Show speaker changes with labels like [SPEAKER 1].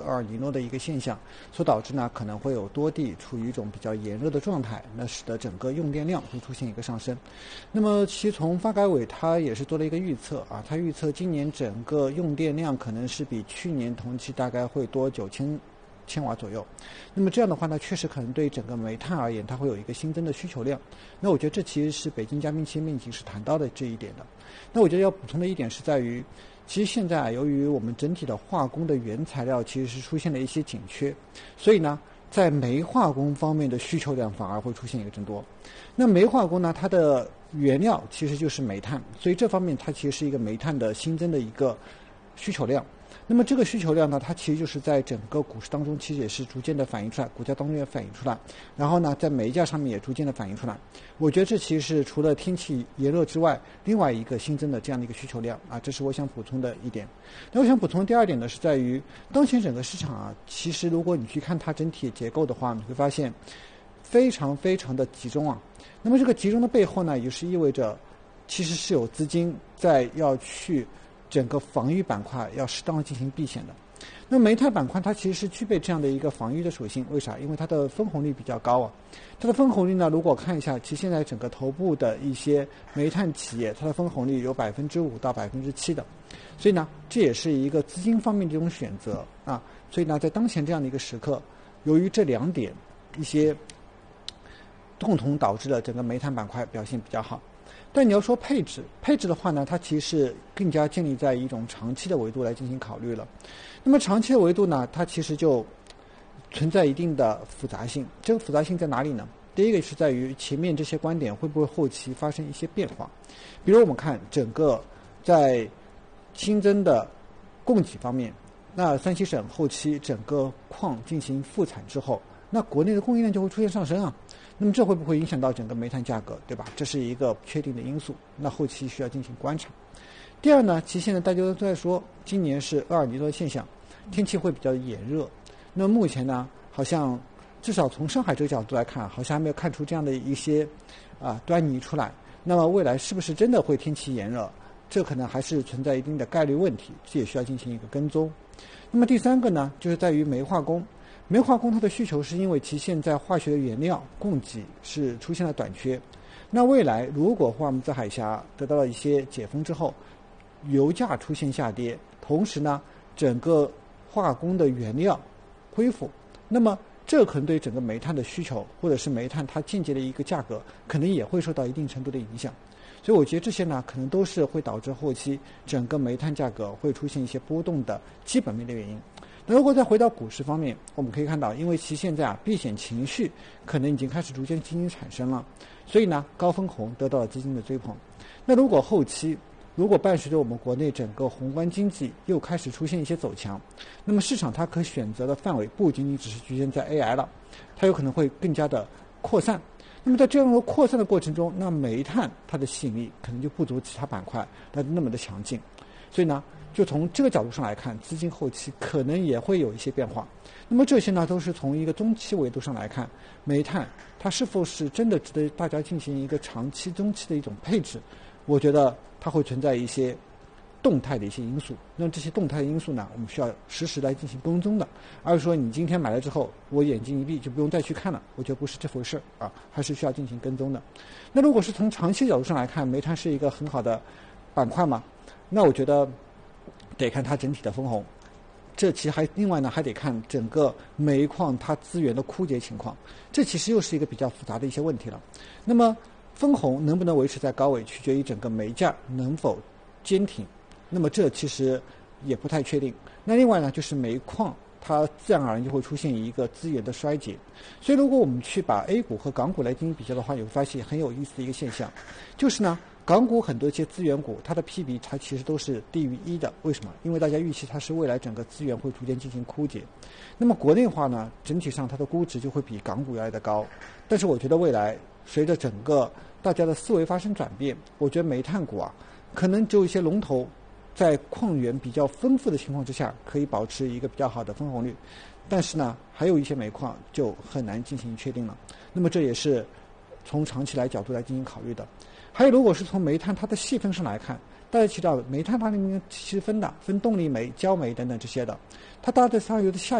[SPEAKER 1] 厄尔尼诺的一个现象，所导致呢可能会有多地处于一种比较炎热的状态，那使得整个用电量会出现一个上升。那么其实从发改委它也是做了一个预测啊，它预测今年整个用电量可能是比去年同期大概会多9000千瓦左右。那么这样的话呢，确实可能对整个煤炭而言，它会有一个新增的需求量。那我觉得这其实是北京嘉宾期面积是谈到的这一点的。那我觉得要补充的一点是在于，其实现在啊，由于我们整体的化工的原材料其实是出现了一些紧缺，所以呢，在煤化工方面的需求量反而会出现一个增多。那煤化工呢，它的原料其实就是煤炭，所以这方面它其实是一个煤炭的新增的一个需求量。那么这个需求量呢，它其实就是在整个股市当中其实也是逐渐的反映出来，股价当中也反映出来，然后呢在煤价上面也逐渐的反映出来。我觉得这其实是除了天气炎热之外，另外一个新增的这样的一个需求量啊，这是我想补充的一点。那我想补充第二点呢，是在于当前整个市场啊，其实如果你去看它整体结构的话，你会发现非常非常的集中啊。那么这个集中的背后呢，也是意味着其实是有资金在要去整个防御板块要适当的进行避险的。那煤炭板块它其实是具备这样的一个防御的属性，为啥？因为它的分红率比较高啊。它的分红率呢，如果看一下，其实现在整个头部的一些煤炭企业，它的分红率有5%到7%的，所以呢，这也是一个资金方面的一种选择啊。所以呢，在当前这样的一个时刻，由于这两点一些共同导致了整个煤炭板块表现比较好。但你要说配置的话呢，它其实是更加建立在一种长期的维度来进行考虑了。那么长期的维度呢，它其实就存在一定的复杂性。这个复杂性在哪里呢？第一个是在于前面这些观点会不会后期发生一些变化。比如我们看整个在新增的供给方面，那山西省后期整个矿进行复产之后，那国内的供应量就会出现上升啊。那么这会不会影响到整个煤炭价格，对吧？这是一个不确定的因素，那后期需要进行观察。第二呢，其实现在大家都在说今年是厄尔尼诺现象，天气会比较炎热。那么目前呢，好像至少从上海这个角度来看，好像还没有看出这样的一些端倪出来。那么未来是不是真的会天气炎热，这可能还是存在一定的概率问题，这也需要进行一个跟踪。那么第三个呢，就是在于煤化工。煤化工它的需求是因为其现在化学原料供给是出现了短缺。那未来如果霍尔木兹海峡得到了一些解封之后，油价出现下跌，同时呢整个化工的原料恢复，那么这可能对整个煤炭的需求或者是煤炭它间接的一个价格可能也会受到一定程度的影响。所以我觉得这些呢可能都是会导致后期整个煤炭价格会出现一些波动的基本面的原因。那如果再回到股市方面，我们可以看到，因为其现在避险情绪可能已经开始逐渐进行产生了，所以呢高分红得到了资金的追捧。那如果后期伴随着我们国内整个宏观经济又开始出现一些走强，那么市场它可选择的范围不仅仅只是局限在 AI 了，它有可能会更加的扩散。那么在这样的扩散的过程中，那煤炭它的吸引力可能就不足其他板块那么的强劲。所以呢，就从这个角度上来看，资金后期可能也会有一些变化。那么这些呢，都是从一个中期维度上来看，煤炭它是否是真的值得大家进行一个长期、中期的一种配置？我觉得它会存在一些动态的一些因素。那么这些动态的因素呢，我们需要实时来进行跟踪的，而是说你今天买了之后，我眼睛一闭就不用再去看了，我觉得不是这回事啊，还是需要进行跟踪的。那如果是从长期角度上来看，煤炭是一个很好的板块嘛？那我觉得得看它整体的分红，这其实另外呢还得看整个煤矿它资源的枯竭情况，这其实又是一个比较复杂的一些问题了。那么分红能不能维持在高位，取决于整个煤价能否坚挺，那么这其实也不太确定。那另外呢，就是煤矿它自然而然就会出现一个资源的衰竭。所以如果我们去把 A 股和港股来进行比较的话，你会发现很有意思的一个现象，就是呢港股很多一些资源股，它的 PB 它其实都是低于1的。为什么？因为大家预期它是未来整个资源会逐渐进行枯竭。那么国内的话呢，整体上它的估值就会比港股要来的高。但是我觉得未来随着整个大家的思维发生转变，我觉得煤炭股可能只有一些龙头在矿源比较丰富的情况之下可以保持一个比较好的分红率，但是呢还有一些煤矿就很难进行确定了。那么这也是从长期角度来进行考虑的。还有如果是从煤炭它的细分上来看，大家知道煤炭它里面其实分动力煤、焦煤等等这些的，它大致上游的下